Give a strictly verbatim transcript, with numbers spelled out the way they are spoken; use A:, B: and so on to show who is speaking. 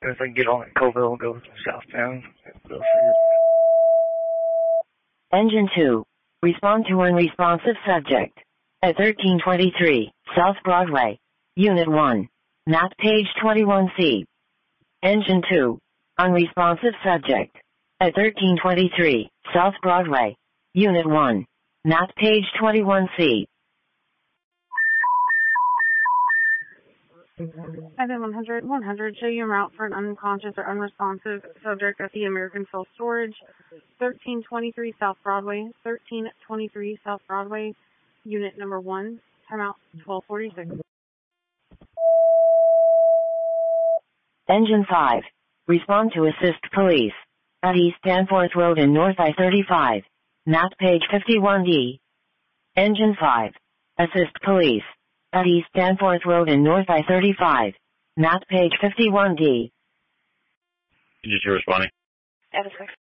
A: If I can get on at Colville and go southbound.
B: Engine two. Respond to unresponsive subject. At thirteen twenty-three, South Broadway. Unit one. Map page twenty-one C. Engine two. Unresponsive subject. At thirteen twenty-three, South Broadway. Unit one. Map page twenty-one C.
C: Item one hundred, one hundred, show you en route for an unconscious or unresponsive subject at the American Self Storage, thirteen twenty-three South Broadway, thirteen twenty-three South Broadway, unit number one, timeout twelve forty-six.
B: Engine five. Respond to assist police. At East Danforth Road and North I thirty-five. Map page fifty-one D. Engine five. Assist police. At East Danforth Road and North I thirty-five. Map page fifty-one D.
D: Just responding.
C: At a six.